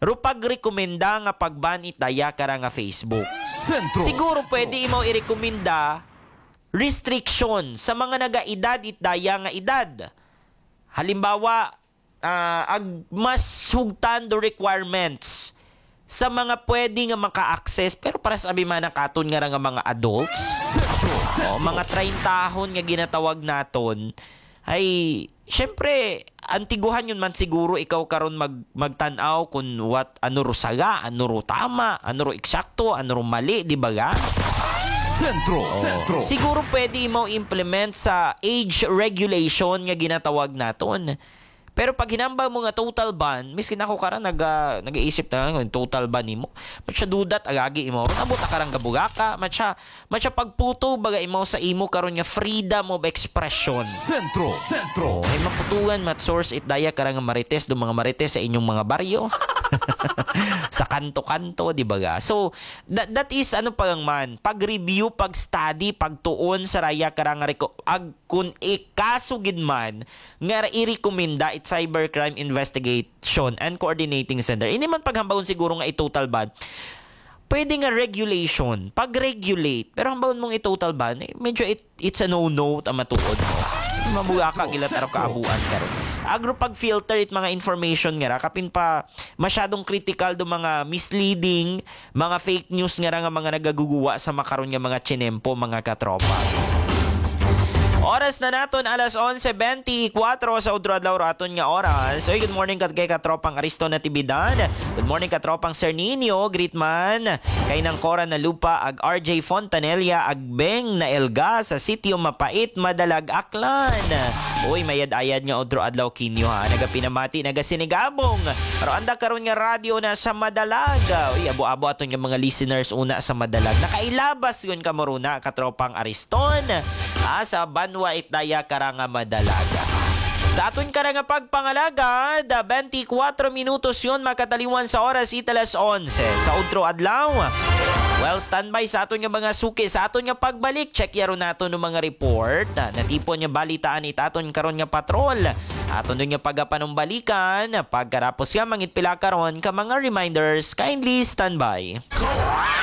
ro pagrekomenda nga pagban itaya kara nga Facebook. Sentro. Siguro pwede mo irekomenda restriction sa mga naga-edad itdaya nga edad. Halimbawa, ag mas hugtan do requirements sa mga pwede nga maka-access pero para sabi man katon nga mga adults. O mga 30 tahon nga ginatawag naton ay syempre antiguhan yun man siguro ikaw karon magtanaw kung ano ro saga, ano ro tama, ano ro eksakto, ano ro mali, di ba ga? Sentro. Siguro pwede mo implement sa age regulation nga ginatawag naton. Pero pag hinambang mo nga total ban, miskin ako karan nag-iisip na ng total ban nimo. Matsa dudat agagi imo. Nabot karang gabugaka, matsa pagputo baga imo sa imo karon nga freedom of expression. Sentro. Ay maputugan mat source it daya karang marites do mga marites sa inyong mga baryo. Sa kanto-kanto, di ba ga? So, that is ano pang man, pag-review, pag-study, pagtuon sa raya karang kung ikasugid man nga i-rekomenda it Cybercrime Investigation and Coordinating Center. Hindi man paghambawon siguro nga i-total ban. Pwede nga regulation, pag-regulate, pero hambawon mong i-total ban, medyo it's a no-no matuod. Mabuga ka gila tarap kaabuan karon. Agro pag-filter it mga information nga kapin pa masyadong critical do mga misleading, mga fake news nga mga nagaguguwa sa makaron nga mga chinempo, mga katropa. Oras na naton alas 11:24 sa udro adlaw raton nga oras. So good morning kay katropang Aristo Natividad. Good morning katropang Sir Nino Gritman. Kay nang Cora na Lupa ag RJ Fontanella ag Beng na Elga sa sitio Mapait Madalag Aklan. Uy mayad-ayad nga udro adlaw kinyo ha. Nagapinamati nagasinigabong. Pero anda karon nga radio na sa Madalag. Uy abo-abo aton nga mga listeners una sa Madalag. Nakailabas yun kamoruna katropang Ariston. Sa Banwa itdaya karanga Madalaga. Sa aton karanga pagpangalagad, 24 minutos yun makataliwan sa oras italas 11 sa udro adlaw. Well, standby sa aton nga mga suki. Sa aton nga pagbalik, check yaro nato ng mga report. Natipon nga balitaan itaton karon nga patrol. Aton nga pagapanumbalikan. Pagkarapos nga mangit pila karon ka mga reminders, kindly standby.